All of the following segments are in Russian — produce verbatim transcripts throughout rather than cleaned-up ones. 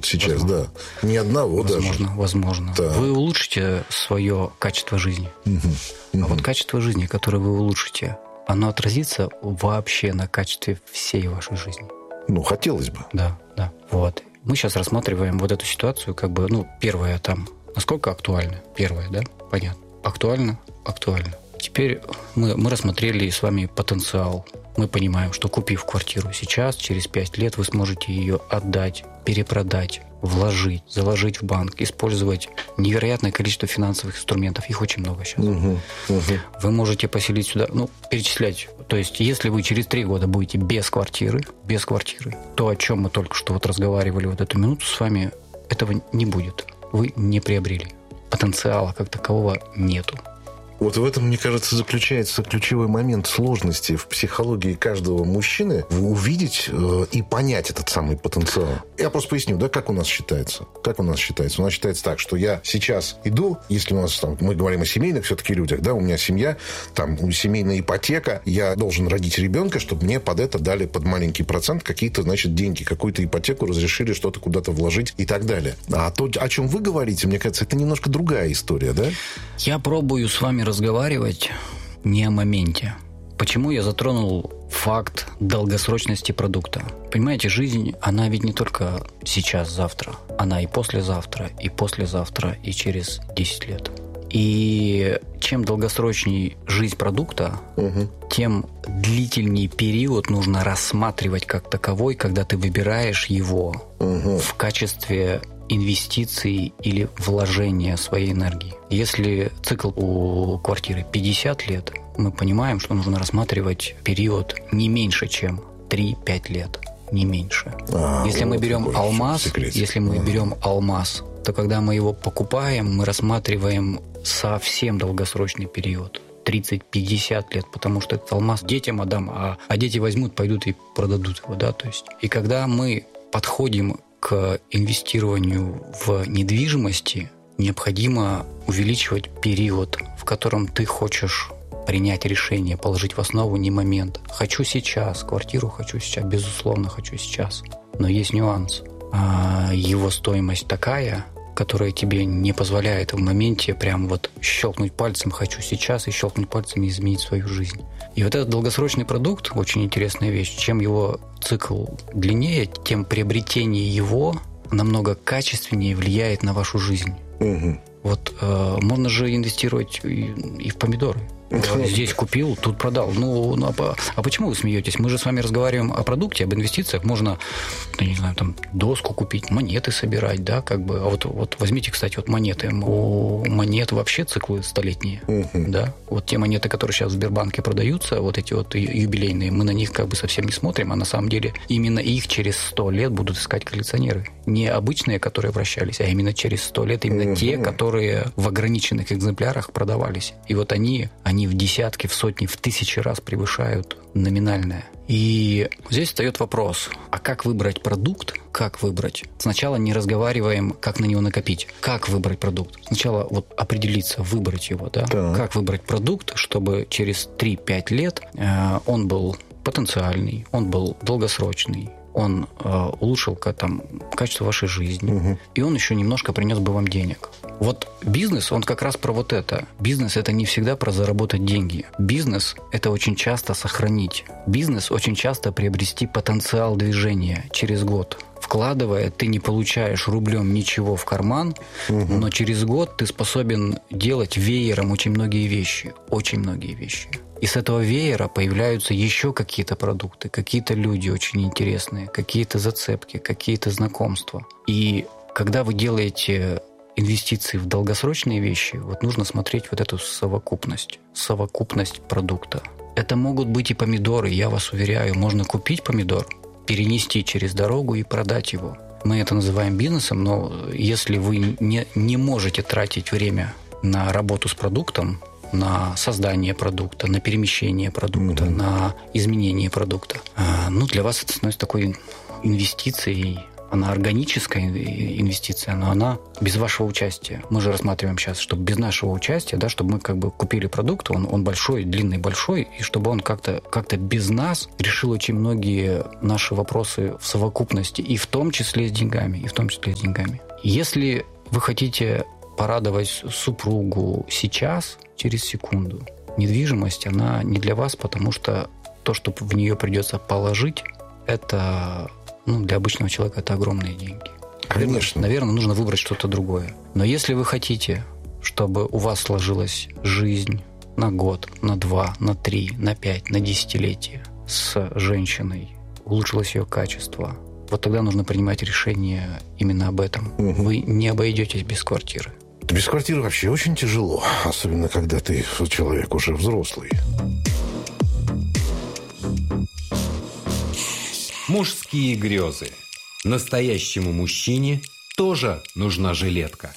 сейчас, возможно. Да. Ни одного возможно, даже. Возможно, да. Вы улучшите свое качество жизни. Угу. Угу. А вот качество жизни, которое вы улучшите, оно отразится вообще на качестве всей вашей жизни. Ну, хотелось бы. Да, да. Вот. Мы сейчас рассматриваем вот эту ситуацию, как бы, ну, первое там, насколько актуально? Первое, да? Понятно. Актуально? Актуально. Теперь мы, мы рассмотрели с вами потенциал. Мы понимаем, что купив квартиру сейчас, через пять лет вы сможете ее отдать, перепродать, вложить, заложить в банк, использовать невероятное количество финансовых инструментов. Их очень много сейчас. Угу, угу. Вы можете поселить сюда, ну, перечислять. То есть, если вы через три года будете без квартиры, без квартиры, то, о чем мы только что вот разговаривали вот эту минуту с вами, этого не будет. Вы не приобрели. Потенциала как такового нету. Вот в этом, мне кажется, заключается ключевой момент сложности в психологии каждого мужчины увидеть э, и понять этот самый потенциал. Я просто поясню, да, как у нас считается. Как у нас считается? У нас считается так, что я сейчас иду, если у нас там, мы говорим о семейных все-таки людях, да, у меня семья, там семейная ипотека, я должен родить ребенка, чтобы мне под это дали под маленький процент какие-то, значит, деньги, какую-то ипотеку разрешили что-то куда-то вложить и так далее. А то, о чем вы говорите, мне кажется, это немножко другая история, да? Я пробую с вами разговаривать не о моменте. Почему я затронул факт долгосрочности продукта? Понимаете, жизнь, она ведь не только сейчас, завтра. Она и послезавтра, и послезавтра, и через десять лет. И чем долгосрочней жизнь продукта, угу. тем длительней период нужно рассматривать как таковой, когда ты выбираешь его угу. в качестве инвестиций или вложения своей энергии. Если цикл у квартиры пятьдесят лет, мы понимаем, что нужно рассматривать период не меньше, чем три-пять лет. Не меньше. А, если вот мы берем алмаз, если мы ага. берем алмаз, то когда мы его покупаем, мы рассматриваем совсем долгосрочный период. тридцать-пятьдесят лет, потому что этот алмаз детям отдам, а, а дети возьмут, пойдут и продадут его. Да? То есть, и когда мы подходим к инвестированию в недвижимости, необходимо увеличивать период, в котором ты хочешь принять решение, положить в основу не момент. Хочу сейчас, квартиру хочу сейчас, безусловно, хочу сейчас. Но есть нюанс. Его стоимость такая, которая тебе не позволяет в моменте прям вот щелкнуть пальцем «хочу сейчас» и щелкнуть пальцем и изменить свою жизнь. И вот этот долгосрочный продукт – очень интересная вещь. Чем его цикл длиннее, тем приобретение его намного качественнее влияет на вашу жизнь. Угу. Вот э, можно же инвестировать и, и в помидоры. Здесь купил, тут продал. Ну, ну а, а почему вы смеетесь? Мы же с вами разговариваем о продукте, об инвестициях. Можно, ну, не знаю, там доску купить, монеты собирать, да, как бы. А вот, вот возьмите, кстати, вот монеты. У монет вообще циклы столетние, uh-huh. да. Вот те монеты, которые сейчас в Сбербанке продаются, вот эти вот юбилейные, мы на них как бы совсем не смотрим, а на самом деле именно их через сто лет будут искать коллекционеры. Не обычные, которые вращались, а именно через сто лет именно uh-huh. те, которые в ограниченных экземплярах продавались. И вот они, они Они в десятки, в сотни, в тысячи раз превышают номинальное. И здесь встает вопрос, а как выбрать продукт? Как выбрать? Сначала не разговариваем, как на него накопить. Как выбрать продукт? Сначала вот определиться, выбрать его, да? Да. Как выбрать продукт, чтобы через три-пять лет э, он был потенциальный, он был долгосрочный, он э, улучшил там, качество вашей жизни, угу. и он еще немножко принес бы вам денег. Вот бизнес, он как раз про вот это. Бизнес – это не всегда про заработать деньги. Бизнес – это очень часто сохранить. Бизнес – очень часто приобрести потенциал движения через год. Вкладывая, ты не получаешь рублем ничего в карман, угу. но через год ты способен делать веером очень многие вещи. Очень многие вещи. И с этого веера появляются еще какие-то продукты, какие-то люди очень интересные, какие-то зацепки, какие-то знакомства. И когда вы делаете инвестиции в долгосрочные вещи, вот нужно смотреть вот эту совокупность, совокупность продукта. Это могут быть и помидоры, я вас уверяю, можно купить помидор, перенести через дорогу и продать его. Мы это называем бизнесом, но если вы не, не можете тратить время на работу с продуктом, на создание продукта, на перемещение продукта, mm-hmm. на изменение продукта, ну, для вас это становится такой инвестицией она органическая инвестиция, но она без вашего участия. Мы же рассматриваем сейчас, чтобы без нашего участия, да, чтобы мы как бы купили продукт, он, он большой, длинный, большой, и чтобы он как-то, как-то без нас решил очень многие наши вопросы в совокупности, и в том числе с деньгами, и в том числе с деньгами. Если вы хотите порадовать супругу сейчас, через секунду, недвижимость, она не для вас, потому что то, что в нее придется положить, это, ну, для обычного человека это огромные деньги. Конечно. Наверное, нужно выбрать что-то другое. Но если вы хотите, чтобы у вас сложилась жизнь на год, на два, на три, на пять, на десятилетие с женщиной, улучшилось ее качество, вот тогда нужно принимать решение именно об этом. Угу. Вы не обойдетесь без квартиры. Без квартиры вообще очень тяжело, особенно когда ты человек уже взрослый. Мужские грезы. Настоящему мужчине тоже нужна жилетка.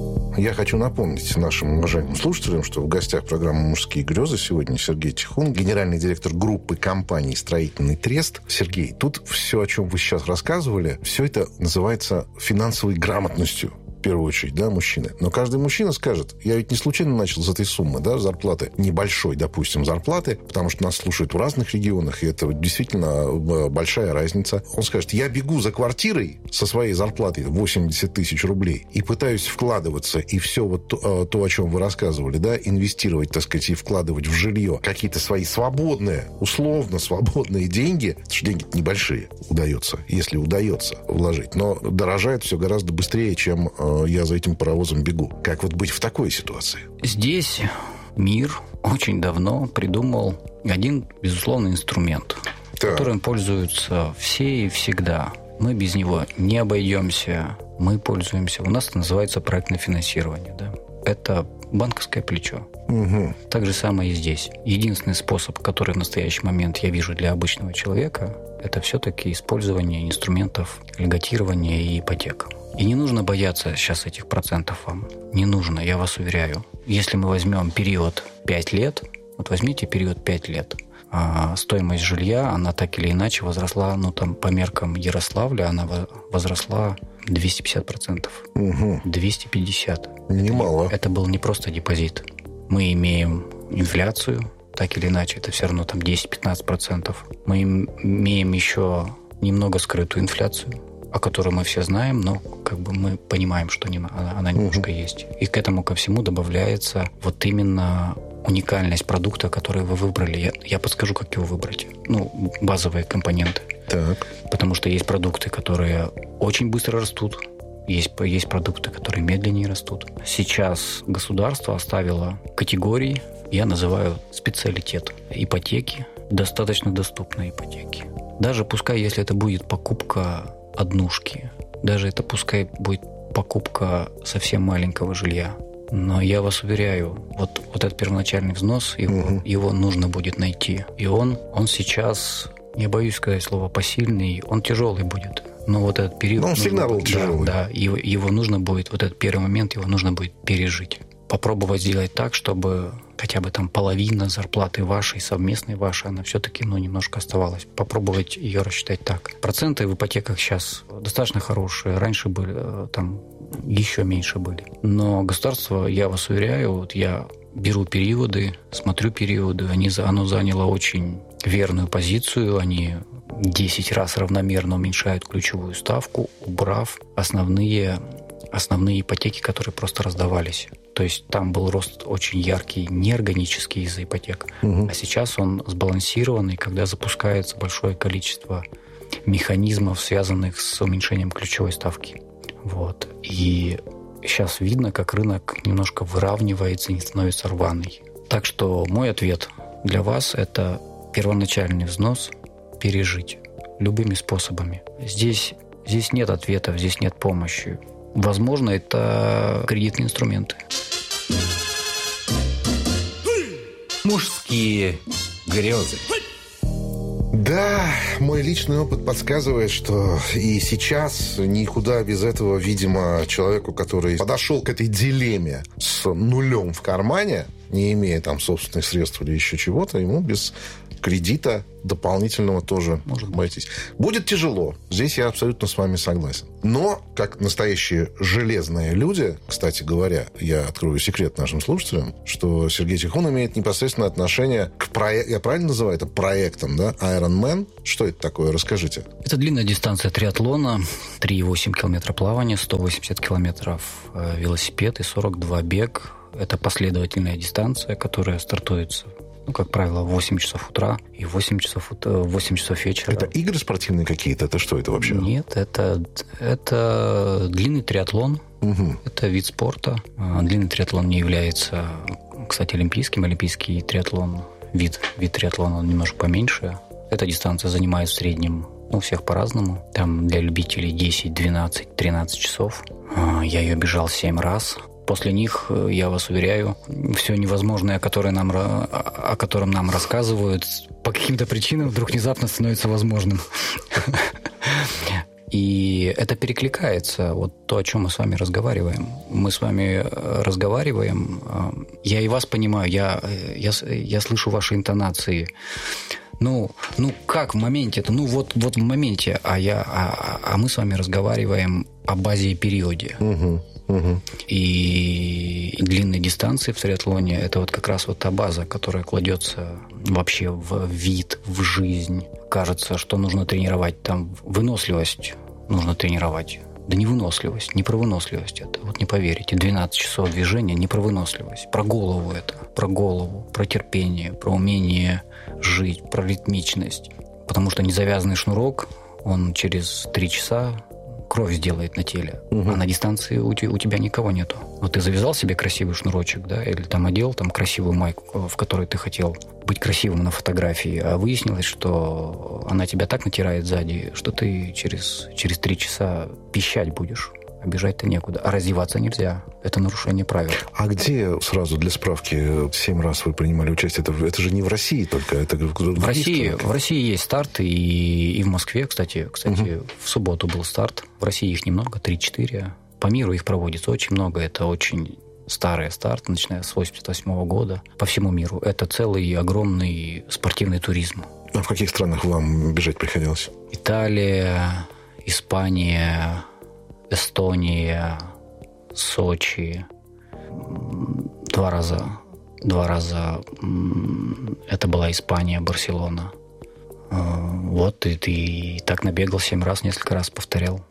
Я хочу напомнить нашим уважаемым слушателям, что в гостях программы «Мужские грезы» сегодня Сергей Тихун, генеральный директор группы компаний «Строительный трест». Сергей, тут все, о чем вы сейчас рассказывали, все это называется финансовой грамотностью. В первую очередь, да, мужчины. Но каждый мужчина скажет, я ведь не случайно начал с этой суммы, да, зарплаты, небольшой, допустим, зарплаты, потому что нас слушают в разных регионах, и это действительно большая разница. Он скажет, я бегу за квартирой со своей зарплатой восемьдесят тысяч рублей и пытаюсь вкладываться, и все вот то, то, о чем вы рассказывали, да, инвестировать, так сказать, и вкладывать в жилье какие-то свои свободные, условно свободные деньги, потому что деньги небольшие удается, если удается вложить, но дорожает все гораздо быстрее, чем я за этим паровозом бегу. Как вот быть в такой ситуации? Здесь мир очень давно придумал один, безусловно, инструмент, так. которым пользуются все и всегда. Мы без него не обойдемся, мы пользуемся. У нас это называется проектное финансирование. Да? Это банковское плечо. Угу. Так же самое и здесь. Единственный способ, который в настоящий момент я вижу для обычного человека, это все-таки использование инструментов льготирования и ипотек. И не нужно бояться сейчас этих процентов вам. Не нужно, я вас уверяю. Если мы возьмем период пять лет, вот возьмите период пять лет, а стоимость жилья, она так или иначе возросла, ну там по меркам Ярославля, она возросла двести пятьдесят процентов. Угу. двести пятьдесят. Немало. Это, это был не просто депозит. Мы имеем инфляцию, так или иначе, это все равно там десять-пятнадцать процентов. Мы имеем еще немного скрытую инфляцию, о которой мы все знаем, но как бы мы понимаем, что не, она, она немножко uh-huh. есть. И к этому ко всему добавляется вот именно уникальность продукта, который вы выбрали. Я, я подскажу, как его выбрать. Ну, базовые компоненты. Так. Потому что есть продукты, которые очень быстро растут, есть, есть продукты, которые медленнее растут. Сейчас государство оставило категории, я называю специалитет. Ипотеки, достаточно доступные ипотеки. Даже пускай, если это будет покупка однушки, даже это пускай будет покупка совсем маленького жилья. Но я вас уверяю, вот, вот этот первоначальный взнос, его, угу. его нужно будет найти. И он, он сейчас, не боюсь сказать слово посильный, он тяжелый будет. Но вот этот период... Но он всегда был тяжелый. Да, да его, его нужно будет, вот этот первый момент, его нужно будет пережить. Попробовать сделать так, чтобы хотя бы там половина зарплаты вашей, совместной вашей, она все-таки, ну, немножко оставалась. Попробовать ее рассчитать так. Проценты в ипотеках сейчас достаточно хорошие. Раньше были, там, еще меньше были. Но государство, я вас уверяю, вот я беру периоды, смотрю периоды, они, оно заняло очень верную позицию, они десять раз равномерно уменьшают ключевую ставку, убрав основные, основные ипотеки, которые просто раздавались. То есть там был рост очень яркий, неорганический из-за ипотек. Угу. А сейчас он сбалансированный, когда запускается большое количество механизмов, связанных с уменьшением ключевой ставки. Вот. И сейчас видно, как рынок немножко выравнивается и не становится рваный. Так что мой ответ для вас – это первоначальный взнос пережить любыми способами. Здесь, здесь нет ответов, здесь нет помощи. Возможно, это кредитные инструменты. Мужские грезы. Да, мой личный опыт подсказывает, что и сейчас никуда без этого, видимо, человеку, который подошел к этой дилемме с нулем в кармане, не имея там собственных средств или еще чего-то, ему без кредита дополнительного тоже боитесь. Будет тяжело. Здесь я абсолютно с вами согласен. Но, как настоящие железные люди, кстати говоря, я открою секрет нашим слушателям, что Сергей Тихон имеет непосредственное отношение к проекту, я правильно называю это проектом, да? Ironman. Что это такое? Расскажите. Это длинная дистанция триатлона. три и восемь километра плавания, сто восемьдесят километров велосипед и сорок два бег. Это последовательная дистанция, которая стартуется, ну, как правило, в восемь часов утра и в восемь часов, восемь часов вечера. Это игры спортивные какие-то? Это что это вообще? Нет, это, это длинный триатлон. Угу. Это вид спорта. Длинный триатлон не является, кстати, олимпийским. Олимпийский триатлон, вид, вид триатлона, он немножко поменьше. Эта дистанция занимает в среднем, ну, у всех по-разному. Там для любителей десять, двенадцать, тринадцать часов. Я ее бежал семь раз. После них, я вас уверяю, все невозможное, которое нам, о котором нам рассказывают, по каким-то причинам вдруг внезапно становится возможным. И это перекликается. Вот то, о чем мы с вами разговариваем. Мы с вами разговариваем. Я и вас понимаю. Я, я, я слышу ваши интонации. Ну, ну как в моменте-то? Ну, вот, вот в моменте. А, я, а, а мы с вами разговариваем о базе и периоде. Угу. Угу. И длинные дистанции в триатлоне – это вот как раз вот та база, которая кладется вообще в вид, в жизнь. Кажется, что нужно тренировать там выносливость, нужно тренировать. Да не выносливость, не про выносливость это. Вот не поверите, двенадцать часов движения не про выносливость, про голову это, про голову, про терпение, про умение жить, про ритмичность. Потому что незавязанный шнурок, он через три часа кровь сделает на теле, угу. А на дистанции у тебя, у тебя никого нету. Вот ты завязал себе красивый шнурочек, да, или там одел там красивую майку, в которой ты хотел быть красивым на фотографии, а выяснилось, что она тебя так натирает сзади, что ты через, через три часа пищать будешь. А бежать-то некуда. А раздеваться нельзя. Это нарушение правил. А где, сразу для справки, семь раз вы принимали участие? Это, это же не в России только. Это в, России, в России есть старт, и, и в Москве, кстати. Кстати, угу. В субботу был старт. В России их немного, три-четыре. По миру их проводится очень много. Это очень старые старты, начиная с восемьдесят восьмого года. По всему миру. Это целый огромный спортивный туризм. А в каких странах вам бежать приходилось? Италия, Испания, Эстония, Сочи. Два раза. Два раза. Это была Испания, Барселона. Вот, и ты и так набегал семь раз, несколько раз повторял.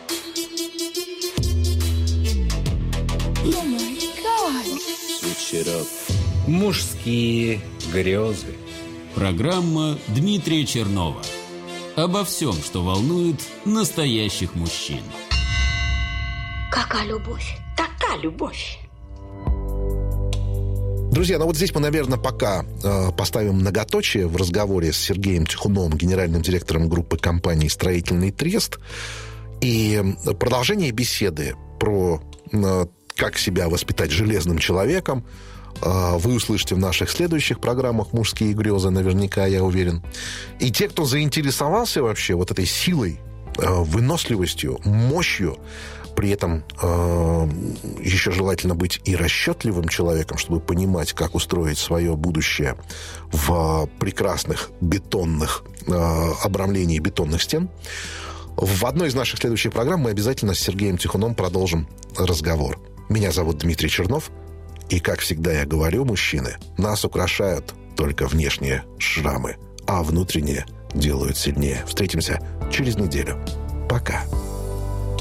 Мужские грезы. Программа Дмитрия Чернова. Обо всем, что волнует настоящих мужчин. Какая любовь, такая любовь. Друзья, ну вот здесь мы, наверное, пока э, поставим многоточие в разговоре с Сергеем Тихуновым, генеральным директором группы компании «Строительный трест». И продолжение беседы про э, как себя воспитать железным человеком э, вы услышите в наших следующих программах «Мужские грезы», наверняка, я уверен. И те, кто заинтересовался вообще вот этой силой, э, выносливостью, мощью, при этом э, еще желательно быть и расчетливым человеком, чтобы понимать, как устроить свое будущее в прекрасных бетонных э, обрамлении бетонных стен. В одной из наших следующих программ мы обязательно с Сергеем Тихуновым продолжим разговор. Меня зовут Дмитрий Чернов, и, как всегда я говорю, мужчины, нас украшают только внешние шрамы, а внутренние делают сильнее. Встретимся через неделю. Пока.